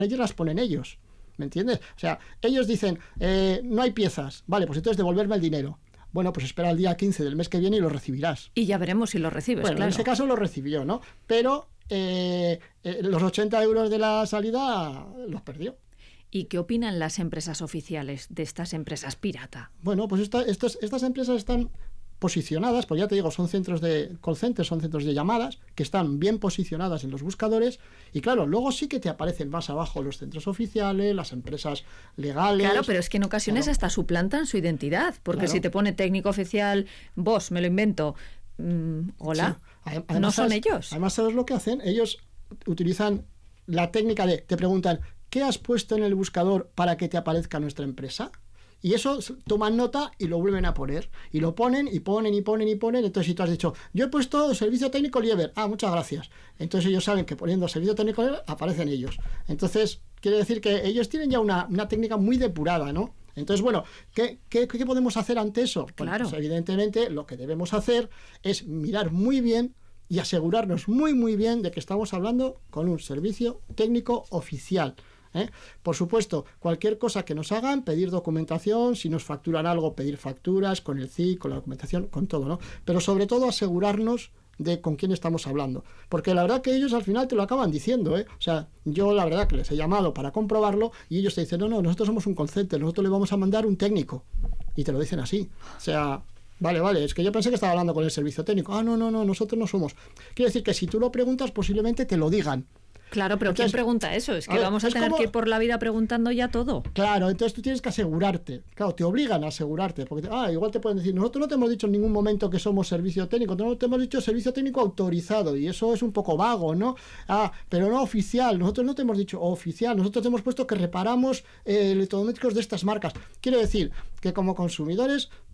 ellos las ponen ellos, ¿me entiendes? O sea, ellos dicen, no hay piezas, vale, pues entonces devolverme el dinero. Bueno, pues espera el día 15 del mes que viene y lo recibirás. Y ya veremos si lo recibes, bueno, claro. En ese caso lo recibió, ¿no? Pero los 80 euros de la salida los perdió. ¿Y qué opinan las empresas oficiales de estas empresas pirata? Bueno, pues estas empresas están posicionadas, pues ya te digo, son centros de call centers, son centros de llamadas que están bien posicionadas en los buscadores y claro, luego sí que te aparecen más abajo los centros oficiales, las empresas legales. Claro, pero es que en ocasiones hasta suplantan su identidad, porque si te pone técnico oficial, vos, me lo invento, hola, sí. Además, no son ellos. Además, ¿sabes lo que hacen? Ellos utilizan la técnica de, te preguntan, ¿qué has puesto en el buscador para que te aparezca nuestra empresa? Y eso toman nota y lo vuelven a poner. Y lo ponen y ponen y ponen y ponen. Entonces, si tú has dicho, yo he puesto servicio técnico Lieber. Ah, muchas gracias. Entonces ellos saben que poniendo servicio técnico Lieber aparecen ellos. Entonces, quiere decir que ellos tienen ya una técnica muy depurada, ¿no? Entonces, bueno, ¿qué podemos hacer ante eso? Claro. Pues evidentemente lo que debemos hacer es mirar muy bien y asegurarnos muy, muy bien de que estamos hablando con un servicio técnico oficial. Por supuesto, cualquier cosa que nos hagan, pedir documentación, si nos facturan algo, pedir facturas con el CIC, con la documentación, con todo, ¿no? Pero sobre todo asegurarnos de con quién estamos hablando, porque la verdad que ellos al final te lo acaban diciendo, O sea, yo la verdad que les he llamado para comprobarlo y ellos te dicen, no, nosotros somos un call center, nosotros le vamos a mandar un técnico, y te lo dicen así, o sea... Vale, es que yo pensé que estaba hablando con el servicio técnico. No, nosotros no somos. Quiere decir que si tú lo preguntas, posiblemente te lo digan. Claro, pero entonces, ¿quién pregunta eso? Es que ver, vamos a tener que ir por la vida preguntando ya todo. Claro, entonces tú tienes que asegurarte. Claro, te obligan a asegurarte. Porque igual te pueden decir, nosotros no te hemos dicho en ningún momento que somos servicio técnico, no te hemos dicho servicio técnico autorizado, y eso es un poco vago, ¿no? Pero no oficial, nosotros no te hemos dicho oficial, nosotros te hemos puesto que reparamos electrodomésticos de estas marcas. Quiero decir que como consumidores